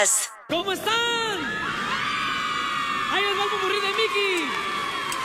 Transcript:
días. ¿Cómo están? Ahí les va el popurrí de Mickey.